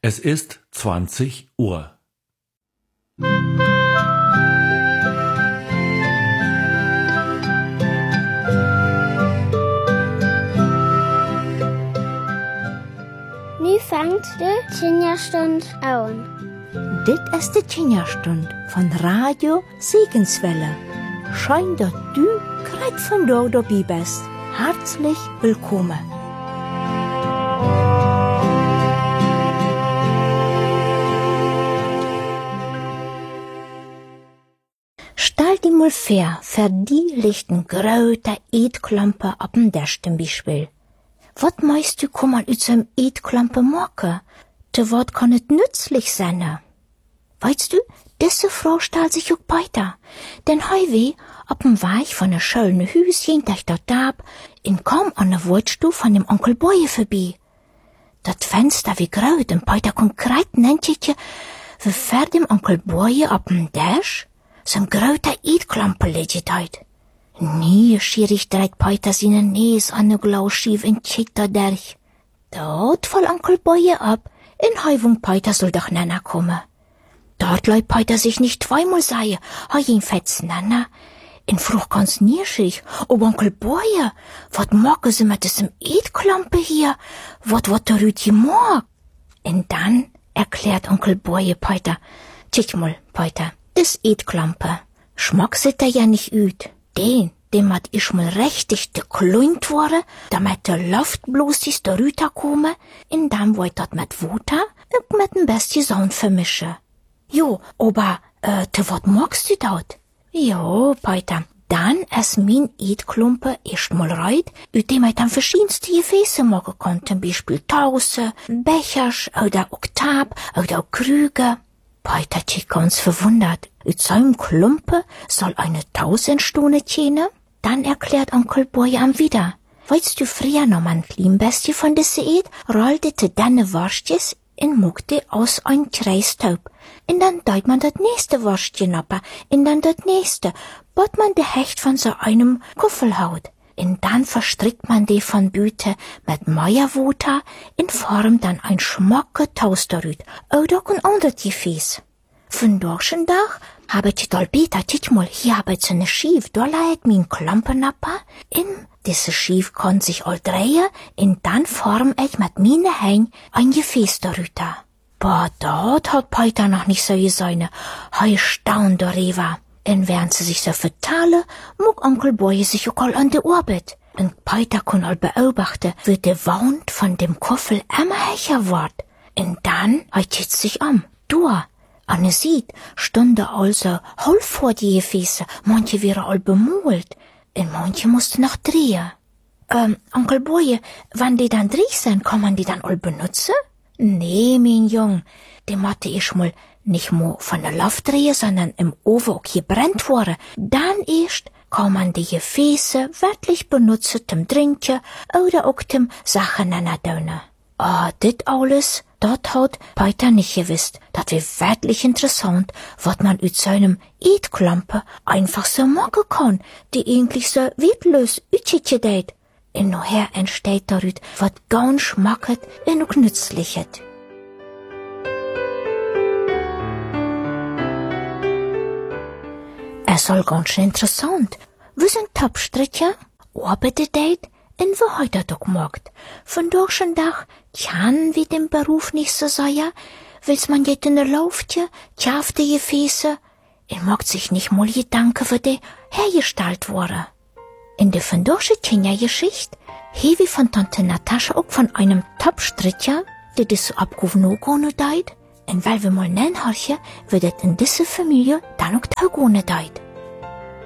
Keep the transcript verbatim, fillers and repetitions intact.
Es ist zwanzig Uhr. Nu fängt de Kinderstund an. Dit is de Kinderstund von Radio Segenswelle. Schön, dass du gerade von da dabei bist. Herzlich willkommen. Stell dir mal vor, für die liegt ein großer Eidklampe ab dem Tisch zum Beispiel. Was meinst du, kann man aus einem Eidklampe machen? Zu was kann es nützlich sein? Weißt du, diese Frau stellt sich auch weiter. Denn heute, ab dem Weg von der schönen Hüschen, das dort ab, in kaum an der Wurzelstuhl von dem Onkel Boje vorbei. Das Fenster wie groß und Peter kommt greit nenntje, wie vor dem Onkel Boje ab dem Tisch so ein großer Eidklampe liegt dort. Neugierig dreht Peter seine Nase an der Glasschief und checkt da durch. Dort voll Onkel Boje ab, in Heuvung Peter soll doch Nana kommen. Dort leut Peter sich nicht zweimal sagen, ha ihn fetz Nana. In Frucht ganz neugierig, ob Onkel Boje, wat mag sie mit diesem Eidklampe hier, wat wat der Rütje mag? Und dann erklärt Onkel Boje Peter, tschich mal, Peter, das Eidklampe, schmack sit er ja nicht üt. Den, dem hat ich mal richtig gekleint worden, damit der Luft bloß ist der Rüter komme, und dann wollt dat mit Wuter und mit dem besten Sound vermischen. Jo, aber, äh, te wat magst du dort? Jo, Peter, dann ist mein Eidklumpe erst mal reit, ut dem ich dann verschiedenste Gefäße machen kann, zum Beispiel Tause, Bechers oder Oktab oder auch Krüge. Peter ist ganz verwundert. Ut seinem Klumpe soll eine Tausendstunde tjene? Dann erklärt Onkel Boje am wieder. Weißt du, früher noch mein Klimmbestie von desse Eid, rollte deine Wurstjes in Muckte aus ein Kreistaub. Und dann deut man das nächste Wurstchen ab, und dann das nächste, bot man de Hecht von so einem Kuffelhaut. Und dann verstrickt man die von Büte mit Meierwuter in Form dann ein schmocke Toasterrüt oder ein anderes Gefäß. Von dorschen Dach habe ich dol beter titmol, hier habe ich eine Schief, da leiht min Klampenappa, in diese Schief kann sich all drehen, und dann form ich mit mine Hein ein Gefäß darüber. Boah, dort hat Peter noch nicht so gesehen, hei staunt darüber. Und während sie sich so vertalen, muck Onkel Boje sich auch all an der Arbeit. Und Peter kann all beobachten, wie der Wand von dem Koffel immer hecher wird. Und dann hat er sich um, durch. Und er sieht, stunde also halb vor die Gefäße, manche wären all bemalt, und manche mussten noch drehen. Ähm, Onkel Boje, wenn die dann dreh sind, kann man die dann all benutzen? Nee, mein Jung, die Matte ist mal nicht nur von der Luft drehen, sondern im Ofen auch gebrannt worden. Dann erst kann man die Gefäße wirklich benutzen zum Trinken oder auch zum Sachen andonen. Ah, dit alles, dat hat Peter nicht gewusst. Dat wär wirklich interessant, was man aus seinem Eidklampe einfach so machen kann, die eigentlich so wertlos ütschiche deit. Und nachher entsteht darüber was ganz schmacket und auch nützliches. Es soll ganz schön interessant. Wir sind Topstricher, arbeitet deit, und wir heute doch gemacht. Von dorschen Dach kann wie dem Beruf nicht so sein, will's man jetzt in der Luftje, tjafte Gefäße, und mag sich nicht mal Gedanken für die hergestellt wurde. In der von dorsche Kindergeschichte, hier wie von Tante Natascha auch von einem Topstricher, der das so abgerufen deit, und weil wir mal nennen, wird in dieser Familie dann auch der Gone deit.